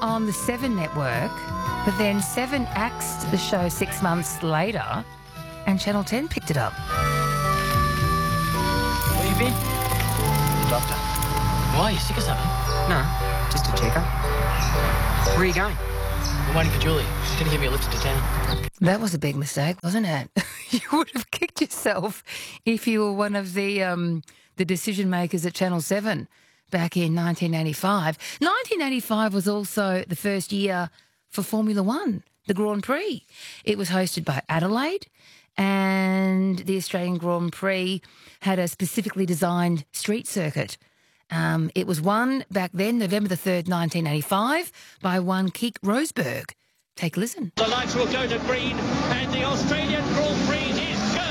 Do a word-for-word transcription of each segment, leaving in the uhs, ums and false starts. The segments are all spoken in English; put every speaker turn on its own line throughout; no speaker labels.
on the Seven network, but then Seven axed the show six months later and Channel ten picked it up.
Where you been? Doctor. Why? You sick or something?
No, just a checkup. Where are you going?
I'm waiting for Julie. She's going to give me a lift to town.
That was a big mistake, wasn't it? You would have kicked yourself if you were one of the um, the decision makers at Channel seven back in nineteen eighty-five. nineteen eighty-five was also the first year for Formula One, the Grand Prix. It was hosted by Adelaide, and the Australian Grand Prix had a specifically designed street circuit. Um, it was won back then, November the third, nineteen eighty-five, by one Keek Rosberg. Take a listen.
The lights will go to green, and the Australian Grand Prix is go.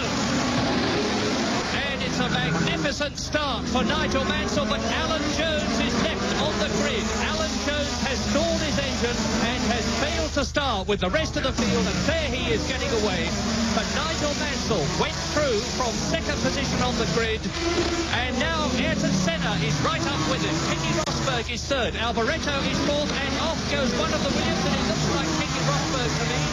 And it's a magnificent start for Nigel Mansell, but Alan Jones is left on the grid. Alan Jones has stalled his engine and has failed to start with the rest of the field, and there he is getting away. But Nigel Mansell went through from second position on the grid, and now Ayrton Senna is right up with it. Keke Rosberg is third, Alboreto is fourth, and off goes one of the Williams, and it looks like Keke Rosberg to me.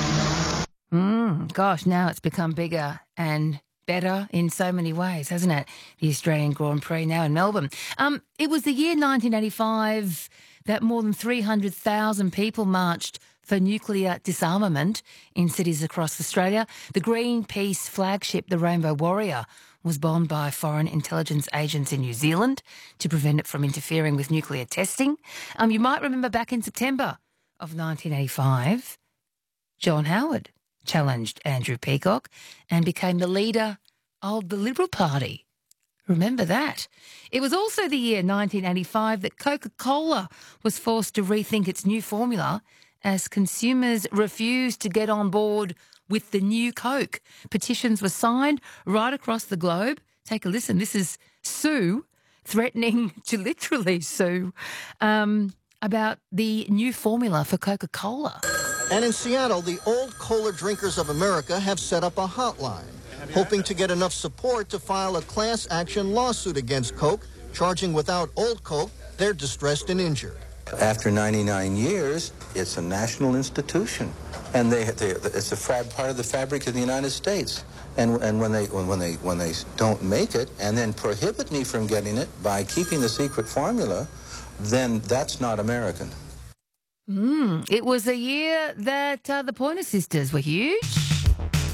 Mm, gosh, now it's become bigger and better in so many ways, hasn't it? The Australian Grand Prix now in Melbourne. Um, it was the year nineteen eighty-five that more than three hundred thousand people marched for nuclear disarmament in cities across Australia. The Greenpeace flagship, the Rainbow Warrior, was bombed by foreign intelligence agents in New Zealand to prevent it from interfering with nuclear testing. Um, you might remember back in September of nineteen eighty-five, John Howard challenged Andrew Peacock and became the leader of the Liberal Party. Remember that. It was also the year nineteen eighty-five that Coca-Cola was forced to rethink its new formula as consumers refused to get on board with the new Coke. Petitions were signed right across the globe. Take a listen. This is Sue threatening to literally sue um, about the new formula for Coca-Cola.
And in Seattle, the Old Cola Drinkers of America have set up a hotline, hoping to get enough support to file a class action lawsuit against Coke, charging without Old Coke, they're distressed and injured.
After ninety-nine years, it's a national institution, and they, they it's a fab, part of the fabric of the United States. And and when they when, when they when they don't make it, and then prohibit me from getting it by keeping the secret formula, then that's not American.
Mm, it was a year that uh, the Pointer Sisters were huge.